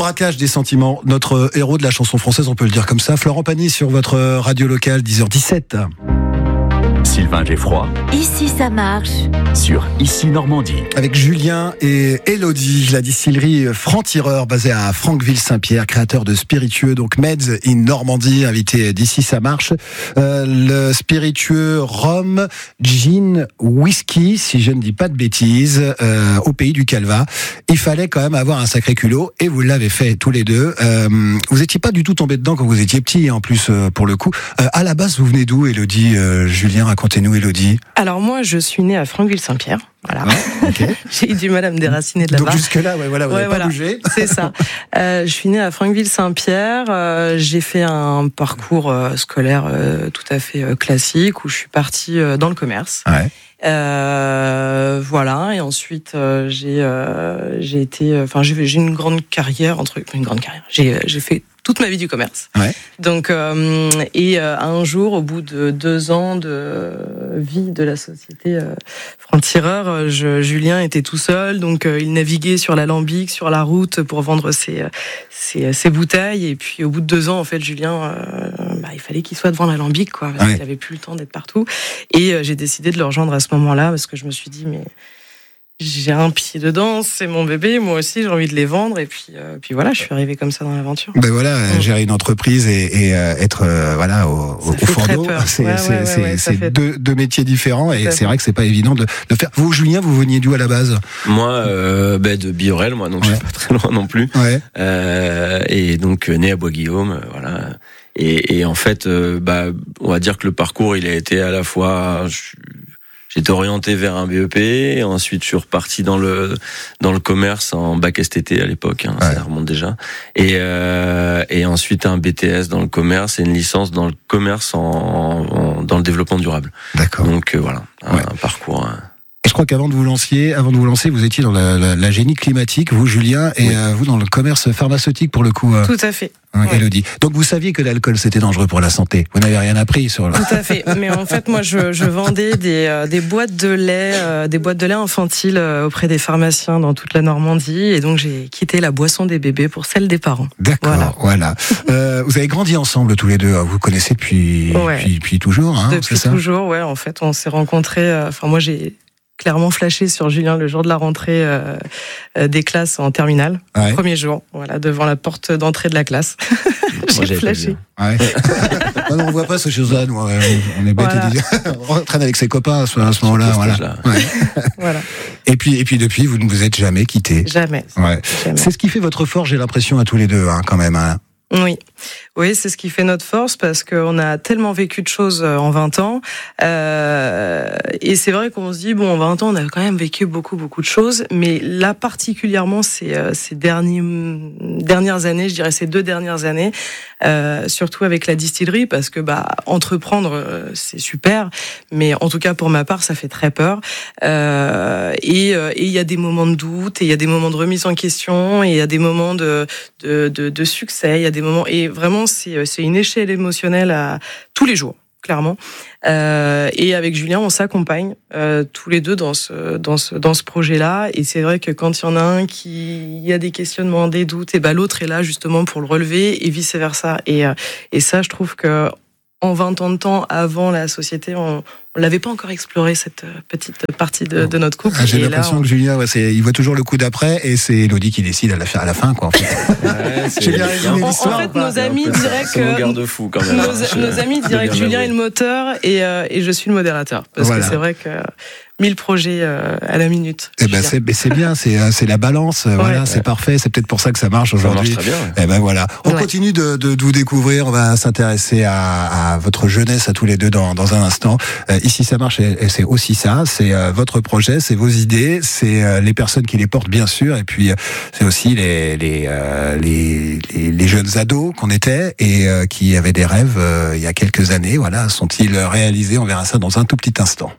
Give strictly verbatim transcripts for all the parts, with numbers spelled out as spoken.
braquage des sentiments, notre héros de la chanson française, on peut le dire comme ça. Florent Pagny sur votre radio locale, dix heures dix-sept. Sylvain Geffroy. Ici ça marche. Sur Ici Normandie. Avec Julien et Elodie, la distillerie Franc-Tireur basée à Franqueville-Saint-Pierre, créateur de spiritueux, donc Meds in Normandie, invité d'Ici ça marche. Euh, le spiritueux rhum, gin, whisky, si je ne dis pas de bêtises, euh, au pays du Calva. Il fallait quand même avoir un sacré culot et vous l'avez fait tous les deux. Euh, vous n'étiez pas du tout tombé dedans quand vous étiez petit, en plus euh, pour le coup. Euh, à la base, vous venez d'où, Elodie, euh, Julien? Racontez-nous, Elodie. Alors moi, je suis née à Franqueville-Saint-Pierre. Voilà. Ouais, okay. J'ai eu du mal à me déraciner de là-bas. Donc jusque-là, ouais, voilà, vous n'avez ouais, pas voilà. bougé. C'est ça. Euh, je suis née à Franqueville-Saint-Pierre. Euh, j'ai fait un parcours euh, scolaire euh, tout à fait euh, classique où je suis partie euh, dans le commerce. Ouais. Euh, voilà. Et ensuite, euh, j'ai euh, j'ai été, enfin, j'ai j'ai une grande carrière entre une grande carrière. J'ai j'ai fait toute ma vie du commerce. Ouais. Donc, euh, et euh, un jour, au bout de deux ans de vie de la société euh, Franc-Tireur, je, Julien était tout seul, donc euh, il naviguait sur l'alambic, sur la route pour vendre ses, ses, ses bouteilles. Et puis, au bout de deux ans, en fait, Julien, euh, bah, il fallait qu'il soit devant l'alambic, quoi, parce ouais. qu'il avait plus le temps d'être partout. Et euh, j'ai décidé de le rejoindre à ce moment-là, parce que je me suis dit, mais j'ai un pied dedans, c'est mon bébé, moi aussi j'ai envie de les vendre, et puis, euh, puis voilà, je suis arrivée comme ça dans l'aventure. Ben voilà, mmh. gérer une entreprise et, et euh, être euh, voilà au, au fourneau, c'est, ouais, c'est, ouais, c'est, ouais, c'est fait... deux, deux métiers différents et c'est vrai que c'est pas évident de le faire. Vous, Julien, vous veniez d'où à la base? Moi, euh, ben de Biorel, moi, donc ouais. je suis pas très loin non plus. Ouais. Euh, et donc né à Bois-Guillaume, euh, voilà. Et, et en fait, euh, bah, on va dire que le parcours, il a été à la fois. Je, J'étais orienté vers un B E P, et ensuite je suis reparti dans le dans le commerce en bac S T T à l'époque, hein, ouais. ça remonte déjà. Et euh, et ensuite un B T S dans le commerce et une licence dans le commerce en, en dans le développement durable. D'accord. Donc euh, voilà, un, ouais. un parcours. Un... Et je crois qu'avant de vous lancer, avant de vous lancer, vous étiez dans la, la, la génie climatique, vous Julien, et oui. euh, vous dans le commerce pharmaceutique pour le coup. Euh... Tout à fait. Hein, ouais. Elodie. Donc vous saviez que l'alcool c'était dangereux pour la santé. Vous n'avez rien appris sur le. Tout à fait. Mais en fait, moi, je, je vendais des, euh, des boîtes de lait, euh, des boîtes de lait infantiles euh, auprès des pharmaciens dans toute la Normandie, et donc j'ai quitté la boisson des bébés pour celle des parents. D'accord. Voilà. voilà. euh, vous avez grandi ensemble tous les deux. Vous vous connaissez depuis, ouais. depuis, depuis toujours. Hein, depuis c'est ça toujours. Ouais. En fait, on s'est rencontrés. Enfin, euh, moi, j'ai clairement flashé sur Julien le jour de la rentrée euh, euh, des classes en terminale, ouais. premier jour, voilà, devant la porte d'entrée de la classe. J'ai Moi, flashé. Ouais. non, non, on voit pas ces choses-là, nous, on est bêtes voilà. On traîne avec ses copains à ce, à ce moment-là, voilà. Ouais. voilà. Et puis, et puis depuis, vous ne vous êtes jamais quittés. Jamais. Ouais. Jamais. C'est ce qui fait votre force, j'ai l'impression, à tous les deux, hein, quand même. Hein. Oui, oui, c'est ce qui fait notre force parce qu'on a tellement vécu de choses en vingt ans. Euh, et c'est vrai qu'on se dit, bon, en vingt ans, on a quand même vécu beaucoup, beaucoup de choses. Mais là, particulièrement, ces, ces derniers, dernières années, je dirais ces deux dernières années, euh, surtout avec la distillerie, parce que bah, entreprendre, c'est super. Mais en tout cas, pour ma part, ça fait très peur. Euh, et il y a des moments de doute, et il y a des moments de remise en question, et il y a des moments de, de, de, de succès, il y a des moments, et vraiment c'est c'est une échelle émotionnelle à tous les jours, clairement. Euh, et avec Julien, on s'accompagne euh, tous les deux dans ce dans ce dans ce projet-là. Et c'est vrai que quand il y en a un qui il y a des questionnements, des doutes, et ben l'autre est là justement pour le relever et vice versa. Et euh, et ça, je trouve que en vingt ans de temps avant la société, on on l'avait pas encore exploré cette petite partie de, de notre couple. Ah, j'ai et l'impression là, on... que Julien, ouais, c'est, il voit toujours le coup d'après et c'est Elodie qui décide à la, à la fin, quoi. En fait. Ouais, j'ai bien résumé l'histoire. En fait, nos amis diraient que c'est garde-fou quand même. Nos, nos amis diraient que Julien est le moteur et, euh, et je suis le modérateur, parce voilà. que c'est vrai que mille projets euh, à la minute. Eh ben c'est, c'est bien, c'est, c'est la balance, ouais, voilà, ouais. c'est parfait. C'est peut-être pour ça que ça marche aujourd'hui. Ça marche très bien. Ouais. Eh ben voilà, on ouais. continue de, de, de vous découvrir. On va s'intéresser à, à votre jeunesse à tous les deux dans, dans un instant. Euh, ici, ça marche. Et c'est aussi ça, c'est euh, votre projet, c'est vos idées, c'est euh, les personnes qui les portent bien sûr, et puis euh, c'est aussi les les, euh, les les les jeunes ados qu'on était et euh, qui avaient des rêves euh, il y a quelques années. Voilà, sont-ils réalisés? On verra ça dans un tout petit instant.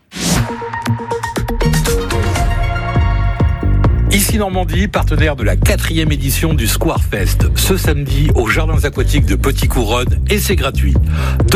Ici Normandie, partenaire de la quatrième édition du Square Fest, ce samedi aux Jardins Aquatiques de Petit-Couronne, et c'est gratuit.